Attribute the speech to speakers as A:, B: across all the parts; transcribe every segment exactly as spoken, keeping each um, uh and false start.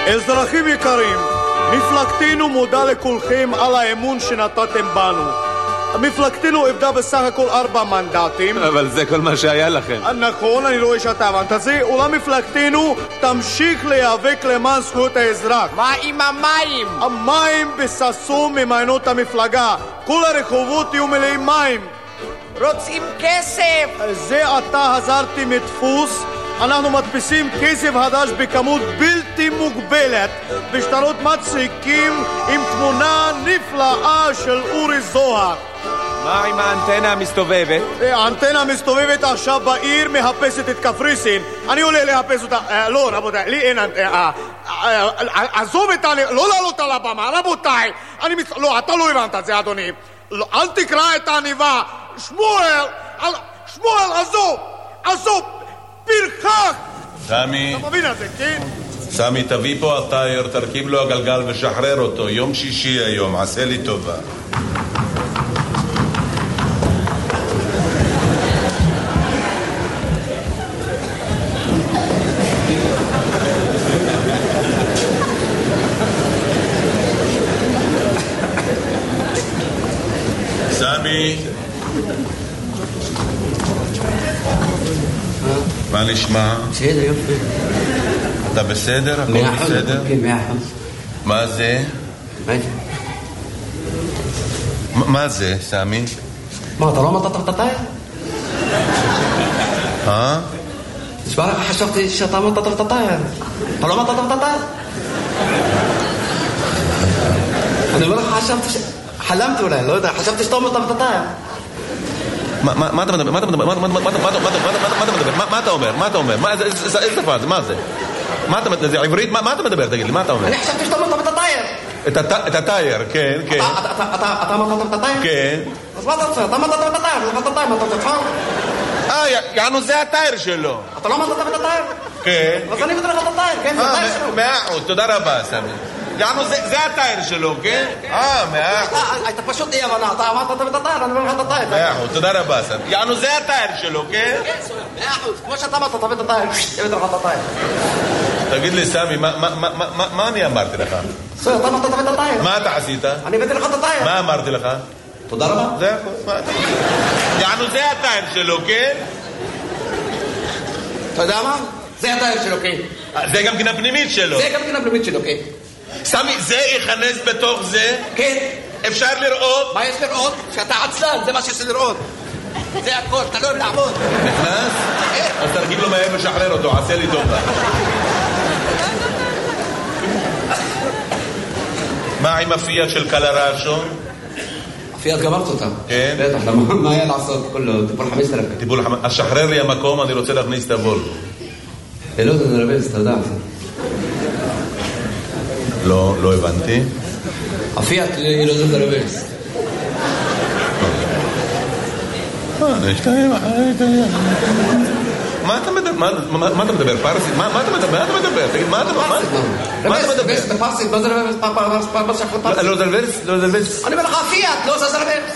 A: אזרחים יקרים, מפלגתנו מודה לכולכם על האמון שנתתם בנו. מפלגתנו עבדה בסך הכל ארבע מנדטים.
B: אבל זה כל מה שהיה לכם.
A: נכון, אני רואה שאתה הבנת את זה. אולם מפלגתנו תמשיך להיאבק למען זכויות האזרח.
C: מה עם המים?
A: המים בששון ממיינות המפלגה. כל הרחובות יהיו מלאים מים.
C: רוצים כסף.
A: זה עתה חזרתי מדפוס. אנחנו מדפיסים כסף חדש בכמות בלתי מוגבלת בשטרות מצחיקים עם תמונה נפלאה של אורי זוהר.
B: מה עם האנטנה המסתובבת?
A: האנטנה המסתובבת עכשיו בעיר מחפשת את קפריסין. אני עולה לחפש אותה. לא, רבותיי, לי אין אנטנה. עזוב את אני, לא לעלות על הבמה, רבותיי. לא, אתה לא הבנת את זה, אדוני. אל תקרא את העניבה. שמואל, שמואל, עזוב, עזוב. פרחח!
D: סמי,
A: אתה מבין את זה, כן?
D: סמי, תביא פה הטייר, תרכיב לו הגלגל ושחרר אותו. יום שישי היום, עשה לי טובה. סמי, מה נשמע?
E: בסדר, יופי.
D: אתה בסדר? הכל בסדר?
E: כן, מאה אחוז.
D: מה זה?
E: מה זה?
D: מה זה, סמי?
E: מה, אתה לא אמרת את הטייר?
D: אה?
E: תשמע לך, חשבתי שאתה אמרת את הטייר. אתה לא אמרת את הטייר? אני אומר לך, חשבתי ש... חלמתי אולי, לא יודע, חשבתי שאתה אמרת את הטייר.
D: מה אתה מדבר? מה אתה מדבר? מה אתה מדבר? מה אתה אומר? מה אתה אומר? איזה שפה זה? מה זה? מה אתה מדבר? זה עברית? מה אתה מדבר? תגיד לי, מה אתה אומר?
E: אני חשבתי שאתה אמרת את הטייר.
D: את הטייר, כן, כן.
E: אתה אמרת את הטייר?
D: כן.
E: אז מה אתה רוצה? אתה אמרת את הטייר, אתה אמרת את הטייר, מה אתה רוצה?
D: אה, יענו זה הטייר שלו.
E: אתה לא אמרת את הטייר?
D: כן.
E: אז אני אבטל לך את הטייר, כן, זה הטייר שלו.
D: מאה אחוז, תודה רבה, סמי. יענו זה הטייר שלו, כן? אה, מאה אחוז.
E: אתה פשוט אי הבנה, אתה אמרת את הטייר, אני אומר לך את הטייר.
D: מאה אחוז, תודה רבה, סמי. יענו זה הטייר שלו, כן?
E: כן, סויה, מאה אחוז. כמו שאתה אמרת, תביא את הטייר, תביא לך את הטייר.
D: תגיד לי, סמי, מה אני אמרתי לך?
E: סויה, אתה אמרת תביא את הטייר.
D: מה אתה עשית?
E: אני הבאתי לך את הטייר.
D: מה אמרתי לך?
E: תודה רבה.
D: זה הכל, מה אתה... יענו זה הטייר שלו, כן?
E: אתה יודע מה? זה הטייר שלו, כן.
D: זה גם גינה פנימית שלו.
E: זה גם גינה פנימית שלו, כן.
D: סמי, זה יכנס בתוך זה?
E: כן.
D: אפשר לראות?
E: מה יש לראות? שאתה עצלן, זה מה שיש לראות. זה הכל, אתה לא אוהב לעבוד.
D: נכנס? אז תרגיל לו מהר ושחרר אותו, עשה לי טובה. מה עם הפיאט של קלרשו?
E: הפיאט גמרת אותה.
D: כן?
E: בטח, מה היה לעשות? כולו, טיפול חמש אלף.
D: טיפול חמש... אז שחרר לי המקום, אני רוצה להכניס את הוולבו.
E: לא, זה נרבז, אתה יודע.
D: לא, לא הבנתי.
E: הפיאט היא לא זה נרבז.
D: מה אתה מדבר? מה אתה מדבר? פרסית? מה אתה מדבר? מה אתה מדבר? תגיד, מה אתה מדבר? מה אתה מדבר?
E: רבז, בפרסית, מה זה רבז?
D: לא זלברס? לא זלברס?
E: אני אומר לך, הפיאט, לא זה רבז.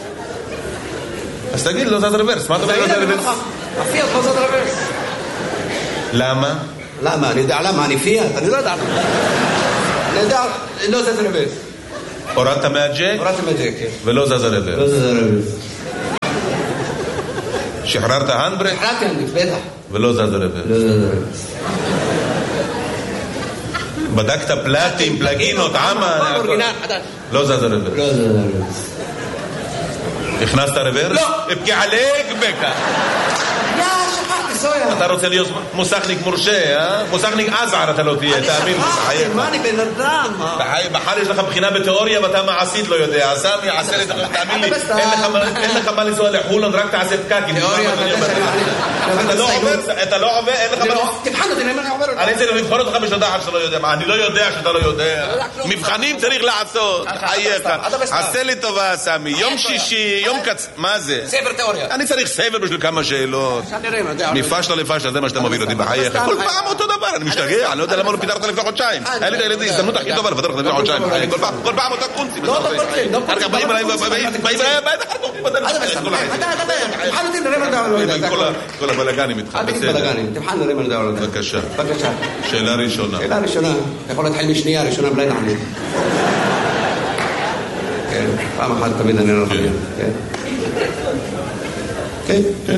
D: אז תגיד, לא זה רבז. מה אתה אומר? לא זה רבז?
E: הפיאט, לא זה רבז.
D: למה?
E: למה? אני יודע למה, אני פיאט, אני לא יודע למה. אני יודע, לא זה רבז.
D: הורדת מהג'ק?
E: הורדתי מהג'ק, כן.
D: ולא זז רבז.
E: לא זה רבז.
D: שחררת הנדברק?
E: שחררתי הנדברק, בטח.
D: ולא זז רבז.
E: לא זה רבז.
D: בדקת פלטים, פלגינות, עמה? לא זז רבז.
E: לא זה רבז.
D: הכנסת רברס?
E: לא.
D: אבקי עליק בקה.
E: יא, שכחתי, סויה.
D: אתה רוצה להיות מוסכניק מורשה, אה? מוסכניק עזער אתה לא תהיה, תאמין לי.
E: אני שכחתי, מה אני בן אדם?
D: בחר יש לך בחינה בתיאוריה ואתה מעשית לא יודע. סמי, עשה לי, תאמין לי, אין לך מה לנסוע לחולון, רק תעשה פקקים.
E: תיאוריה,
D: אתה לא עובר, אין לך מה...
E: תבחן אותי, אני עובר אותי.
D: אני צריך לבחון אותך בשביל דחת שאתה לא יודע. אני לא יודע שאתה לא יודע. מבחנים צריך לעשות. חייך. עשה לי טובה, סמי. יום שישי, יום קצ... מה זה?
E: ספר תיאוריה.
D: אני צריך ספר בשביל כמה שאלות.
E: נראה,
D: לפשלה לפשלה, זה מה שאתה מוביל אותי בחייך. כל פעם אותו דבר, אני משתגע, אני לא יודע למה לא פיתרת לפני חודשיים. היה לי את הילדים, הזדמנות הכי טובה לפתר לך לפני חודשיים. כל פעם אותו קונצים.
E: לא אותו קונצים, לא אותו קונצים.
D: באים אליי, באים אליי, באים אליי, כל הבלגנים איתך.
E: אל תגיד בלגנים, תבחן נראה מה נדבר על זה.
D: בבקשה.
E: בבקשה.
D: שאלה ראשונה.
E: שאלה ראשונה. אתה יכול להתחיל משנייה, ראשונה בלי לענות. כן, פעם אחת תמיד אני לא חייב. כן. כן, כן.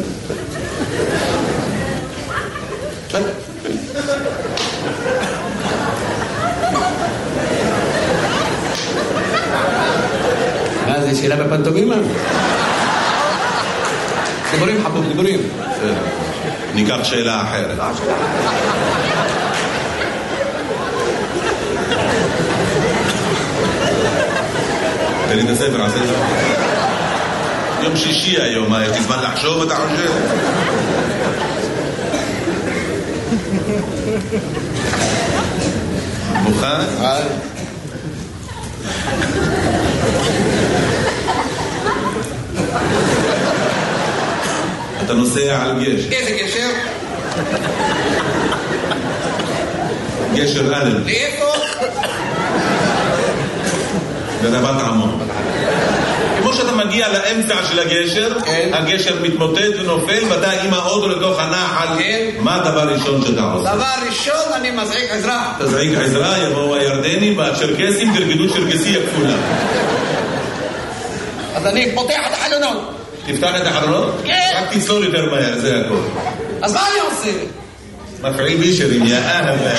E: כן. מה זה, שאלה בפנטומימה? דיבורים חבוב, דיבורים.
D: ניקח שאלה אחרת. תן לי את הספר, עשה את זה. יום שישי היום, מה, יש לי זמן לחשוב, אתה חושב? מוכן? אתה נוסע על גשר.
E: איזה גשר?
D: גשר אלם.
E: לאיפה?
D: ברבת עמון. כמו שאתה מגיע לאמצע של הגשר, הגשר מתמוטט ונופל, ואתה עם האוטו לתוך הנחל. מה הדבר הראשון שאתה עושה?
E: דבר ראשון, אני מזעיק עזרה.
D: תזעיק עזרה, יבואו הירדנים והצ'רקסים, תרקדו צ'רקסי הכפולה.
E: אז אני פותח את החלונות.
D: תפתח את החלונות?
E: כן.
D: רק תצלול יותר מהר, זה הכל.
E: אז מה אני עושה?
D: מפעיל בישרים, יא אהבה.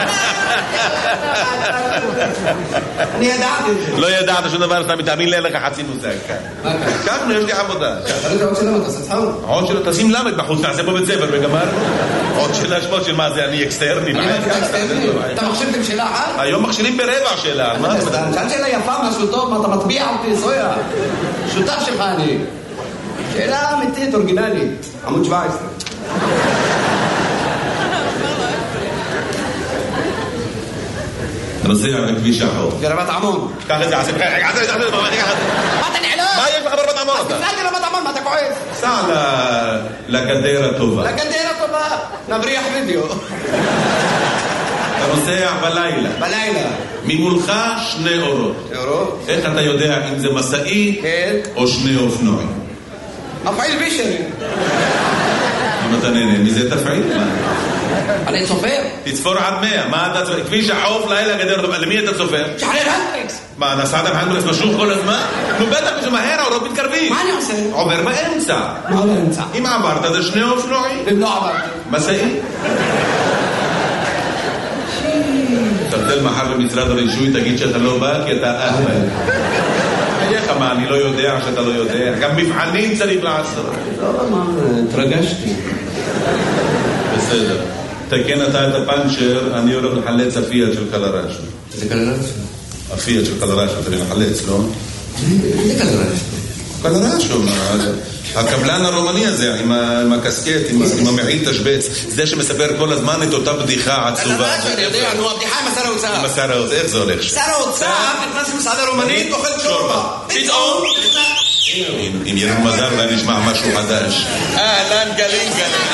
E: אני ידעתי את זה.
D: לא ידעת שום דבר, אתה מתאמין לי, אין לך חצי מושג.
E: מה כאן?
D: כאן יש לי עבודה.
E: אבל זה עוד שאלה, אתה עושה צחוק?
D: עוד שאלה, תשים למד בחוץ, תעשה פה בית ספר וגמר. עוד שאלה שמות של מה זה, אני אקסטרני.
E: אני אקסטרני? אתה מכשיר עם שאלה אחת?
D: היום מכשירים ברבע שאלה. מה אתה מדבר?
E: שאלה שאלה יפה, משהו טוב, מה אתה מטביע אותי, סויה? שותף שלך אני. שאלה אמיתית, אורגינלית. עמוד שבע עשרה.
D: נוסע בכביש החור.
E: ברבת עמון.
D: קח את זה, עשי בחייך, עשי את זה,
E: מה אתה נעלם?
D: מה יש לך ברבת עמון אתה?
E: תפלאתי רבת עמון, מה אתה כועס?
D: סע לגדר הטובה.
E: לגדר הטובה, נבריח וידאו.
D: אתה נוסע בלילה.
E: בלילה.
D: ממולך שני אורות.
E: אורות?
D: איך אתה יודע אם זה מסעי או שני אופנועים?
E: מפעיל בישרי.
D: אם אתה נהנה, מזה תפעיל?
E: אני צופר.
D: תצפור עד מאה. מה אתה צופר? כביש החוף, לילה גדר הטובה. למי אתה צופר?
E: שחרר הנדריקס.
D: מה, נסעת בהנדריקס משוך כל הזמן? נו בטח, זה מהר, האורות מתקרבים.
E: מה אני עושה?
D: עובר באמצע.
E: מה באמצע?
D: אם עברת זה שני אופנועים.
E: אם לא עברתי.
D: מסעי. תרצל מחר במשרד הרישוי, תגיד שאתה לא בא כי אתה אהבל. איך מה, אני לא יודע שאתה לא יודע. גם מבחנים צריך לעשות.
E: לא, מה, התרגשתי.
D: בסדר. תקן אתה את הפנצ'ר, אני הולך לחלץ הפיאט של קלרשו.
E: זה קלרשו?
D: הפיאט של קלרשו, אתה מחלץ, לא?
E: זה קלרשו.
D: קלרשו, הקבלן הרומני הזה, עם הקסקט, עם המעיל תשבץ, זה שמספר כל הזמן את אותה בדיחה עצובה.
E: קלרשו, אני יודע, נו, הבדיחה עם השר האוצר.
D: עם השר האוצר, איך זה הולך?
E: שר האוצר נכנס למסעדה רומנית, אוכל שורבה. פתאום
D: אם יהיה לנו מזל ואני נשמע משהו חדש.
B: אהלן גלים גלים.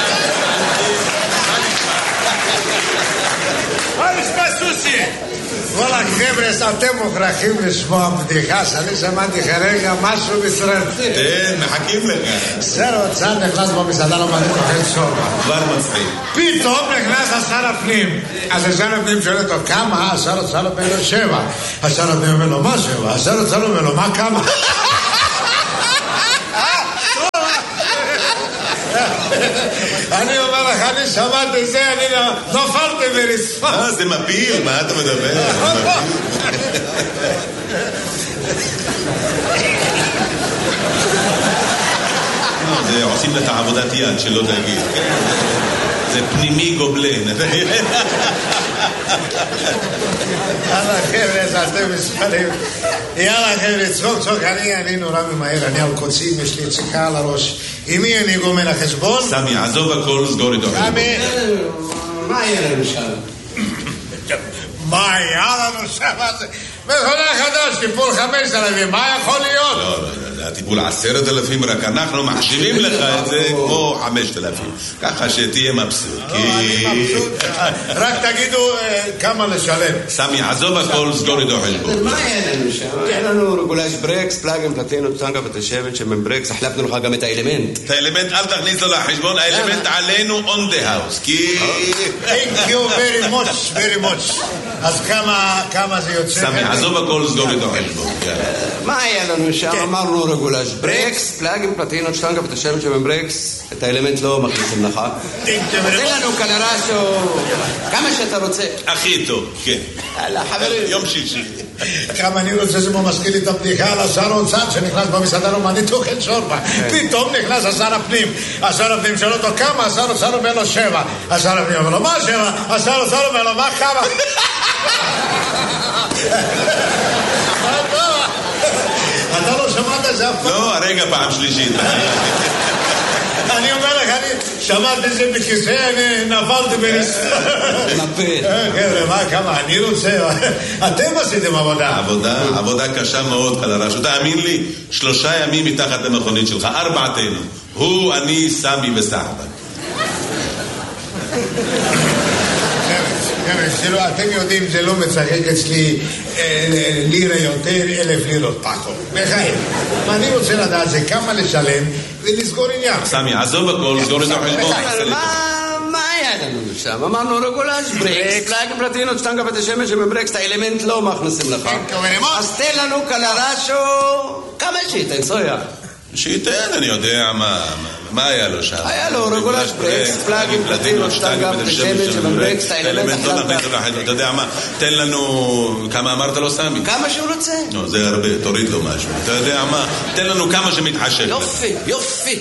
A: מה נשמע סוסי? וואלה חבר'ה, אתם מוכרחים לשמוע בדיחה שאני שמעתי כרגע משהו מסרטי.
D: תן, מחכים לך.
A: שר האוצר נכנס במסעדה רומנית אוכל שורבה.
D: כבר מצחיק.
A: פתאום נכנס השר הפנים. אז השר הפנים שואל אותו כמה? השר האוצר אומר לו שבע. השר הפנים אומר לו מה שבע? השר האוצר אומר לו מה כמה? אני אומר לך, אני שמעתי זה, אני נופלתי ברצפה.
D: מה, זה מפיל? מה אתה מדבר? זה עושים לך עבודת יד שלא תגיד. זה פנימי גובלן.
A: יאללה חבר'ה, אתם מספרים. יאללה חבר'ה, צחוק צחוק, אני נורא ממהר, אני על קוצים, יש לי ציקה על הראש. עם מי אני גומר החשבון?
D: סמי, עזוב הכל, סגור איתו.
A: סמי.
E: מה יהיה למשל?
F: מה היה לנו שם? מכונה חדש, טיפול חמשת אלפים, מה יכול להיות?
D: לא, לא, הטיפול עשרת אלפים, רק אנחנו מחשיבים לך את זה כמו חמשת אלפים. ככה שתהיה מבסוט.
F: אני מבסוט. רק תגידו כמה לשלם.
D: סמי, עזוב הכל, סגור איתו חשבון.
E: מה היה לנו שם? היה לנו רגולש ברקס, פלאגים, פלטינות, טנגה ותשבת שמן ברקס, החלפנו לך גם את האלמנט.
D: את האלמנט אל תכניס לו לחשבון, האלמנט עלינו on the house, כי...
F: Thank you very much, very much. אז כמה זה יוצא?
D: סמי, עזוב הכל, סגור איתו חשבון.
E: מה היה לנו שם? אמרנו רגולש ברקס, פלאגים, פלטינות, טנגה ותשבת שמן ברקס, את האלמנט לא מכניסים לך. תן לנו קלרשו, כמה שאתה רוצה.
D: הכי טוב, כן.
E: יאללה, חברים.
D: יום שישי.
F: כמה אני רוצה, זה מזכיר לי את הבדיחה על השר האוצר שנכנס במסעדה רומנית אוכל שורבה. פתאום נכנס השר הפנים. השר הפנים שואל אותו כמה, השר האוצר אומר לו שבע. השר הפנים אומר לו מה שבע? השר האוצר אומר לו מה כמה? אתה לא שמעת את זה אף פעם?
D: לא, הרגע פעם שלישית.
F: אני אומר לך, אני שמעתי את זה בכיסא, אני נפלתי בנסתר.
E: נפל.
F: חבר'ה, מה, כמה, אני רוצה, אתם עשיתם עבודה.
D: עבודה, עבודה קשה מאוד, קלרשו. תאמין לי, שלושה ימים מתחת למכונית שלך, ארבעתנו. הוא, אני, סמי וסחבק.
F: אתם יודעים, זה לא מצחק אצלי לירה יותר, אלף לירות פחות. בחיים. אני רוצה לדעת זה כמה לשלם ולסגור עניין.
D: סמי, עזוב הכל, סגור את החשבון.
E: מה היה לנו שם? אמרנו רגולש ברקס, פלאגים פלטינות, שטנגה ותשמש שמברקס, את האלמנט לא מכניסים לך. אז תן לנו קלרשו, כמה שייתן, סויה.
D: שייתן, אני יודע מה... מה היה לו שם?
E: היה לו רגולש ברקס, פלאגים, פלטינות, שטנגה ותשמש שמברקס, את האלמנט החלטה.
D: אתה יודע מה? תן לנו... כמה אמרת לו סמי?
E: כמה שהוא רוצה.
D: לא, זה הרבה, תוריד לו משהו. אתה יודע מה? תן לנו כמה שמתחשק.
E: יופי, יופי.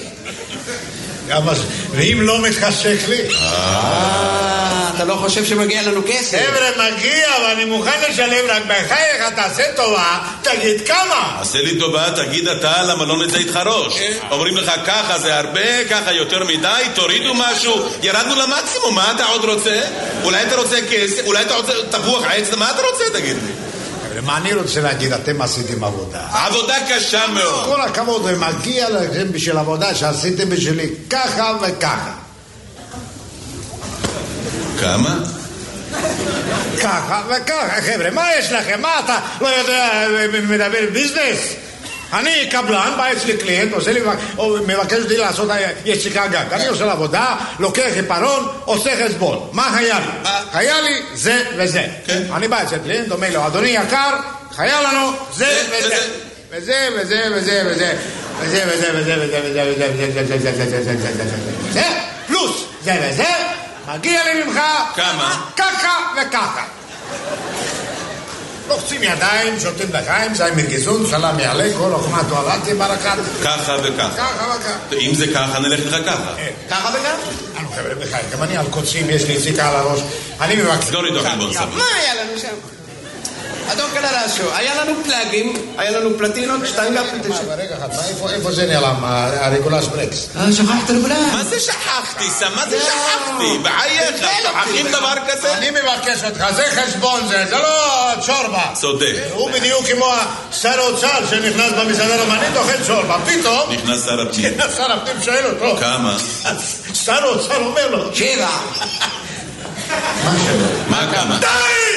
F: ואם לא מתחשק לי?
E: אתה לא חושב שמגיע לנו כסף?
F: חבר'ה, מגיע, ואני מוכן לשלם, רק בחייך, תעשה טובה, תגיד כמה.
D: עשה לי טובה, תגיד אתה, למה לא נצא איתך ראש? אומרים לך ככה זה הרבה, ככה יותר מדי, תורידו משהו, ירדנו למקסימום, מה אתה עוד רוצה? אולי אתה רוצה כסף, אולי אתה רוצה תפוח עץ, מה אתה רוצה, תגיד לי?
F: מה אני רוצה להגיד, אתם עשיתם עבודה.
D: עבודה קשה מאוד.
F: כל הכבוד, ומגיע לכם בשביל עבודה שעשיתם בשבילי ככה וככה.
D: כמה?
F: ככה וככה, חבר'ה, מה יש לכם? מה אתה לא יודע, מדבר ביזנס? אני קבלן, בא אצלי קליינט, עושה לי, מבקש אותי לעשות יציקה גג. אני עושה לעבודה, לוקח עיפרון, עושה חשבון. מה היה לי? היה לי זה וזה. אני בא אצל קליינט, אומר לו, אדוני יקר, היה לנו זה וזה. וזה וזה וזה וזה. וזה וזה וזה וזה וזה וזה וזה וזה וזה וזה וזה פלוס זה וזה, מגיע לי ממך
D: כמה?
F: ככה וככה. לוחצים ידיים, שותים לחיים, זי מרגיזון, סלם יעלה, כל אוכמה תואלתי ברקת.
D: ככה וככה.
F: ככה וככה.
D: אם זה ככה, נלך לך ככה.
E: ככה וככה?
F: אנו חבר'ה בחיים, גם אני על קוצים, יש לי יציקה על הראש. אני מבקש.
D: סגור איתו חלבון סביר.
E: מה היה לנו שם? אדון קלרשו, היה לנו פלאגים, היה לנו פלטינות, שטנגה פלטינות.
F: רגע אחד, איפה זה נעלם, הרגולש ברקס?
E: שכחת רגולש.
D: מה זה שכחתי? מה זה שכחתי? בחייך, שכחים דבר כזה?
F: אני מבקש אותך, זה חשבון זה, זה לא צ'ורבה.
D: צודק.
F: הוא בדיוק כמו שר האוצר שנכנס במסעדה רומנית, אוכל צ'ורבה, פתאום...
D: נכנס שר הפנים.
F: שר הפנים שואל אותו.
D: כמה?
F: שר האוצר אומר לו.
E: שבע.
F: מה שבע?
D: מה כמה?
F: די!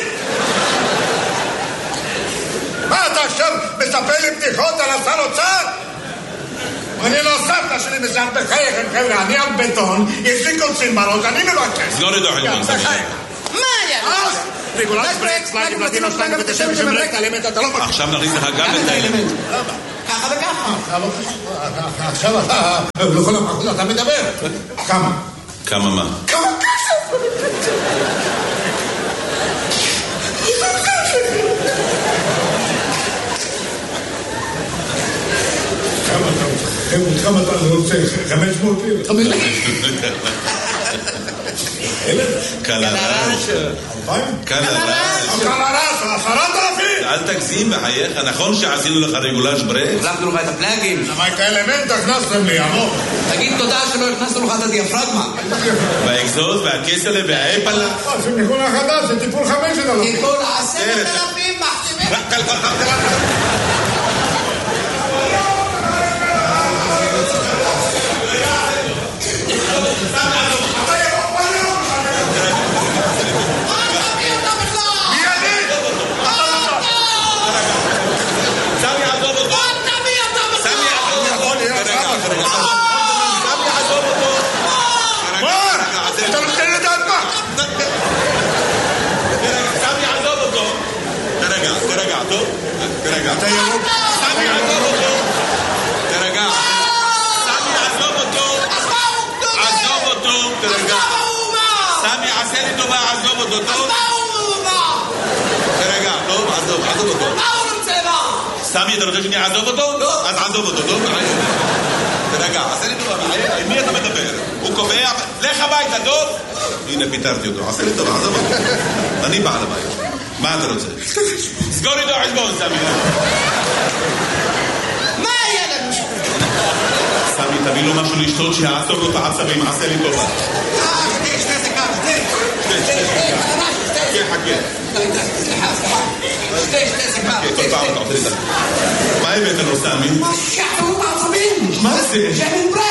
F: מה אתה עכשיו מספר לי בדיחות על השר אוצר? אני לא סבתא שלי מסעד בחייכם, חבר'ה, אני על בטון, יש לי קוצים בראש, אני מבקש.
D: סגור איתו חלבון סביר.
E: מה היה?
F: רגולש ברקס, פלאגים, פלטינות, שטנגה ותשמש שמברקס, האלמנט, אתה לא מבקש.
D: עכשיו נכניס לך גם את האלמנט.
E: ככה וככה.
F: עכשיו אתה, לכל הפחות אתה מדבר. כמה?
D: כמה מה?
F: כמה כסף? כמה אתה רוצה? חמש מאות לירות?
D: קלרשו. קלרשו.
F: קלרשו, עשרת אלפים!
D: אל תגזים בחייך, נכון שעשינו לך רגולש ברקס?
E: החלפנו לך את הפלאגים.
F: למה את האלמנט הכנסתם לי, עמוק?
E: תגיד תודה שלא הכנסנו לך את הדיאפרגמה.
D: והאקזוז והכסלה והאפלה.
F: זה מיכון החדש, זה טיפול חמשת אלפים.
E: טיפול עשרת אלפים מחתימים.
F: אתה ירוק.
D: סמי עזוב אותו. תרגע. סמי עזוב אותו. עזוב אותו. תרגע. סמי עשה לי טובה, עזוב אותו. טוב? תרגע, טוב? עזוב, עזוב אותו. סמי, אתה רוצה שאני אעזוב אותו? לא. אז עזוב אותו, טוב? תרגע, עשה לי טובה. עם מי אתה מדבר? הוא קובע, לך הביתה, טוב? הנה, פיתרתי אותו. עשה לי טובה, עזוב אותו. אני בעל הבית. מה אתה רוצה? סגור איתו חשבון, סמי.
E: מה היה לנו?
D: סמי, תביא לו משהו לשתות שיעצור לו את העצבים, עשה לי טובה.
E: אה, שתי, שתי סיכה, שתי.
D: שתי, שתי, שתי. חכה,
E: סליחה, שתי, שתי סיכה.
D: כל פעם אתה עושה לי את זה. מה הבאת לו, סמי?
E: מה שחררו בעצבים?
D: מה זה?
E: שמן ברק.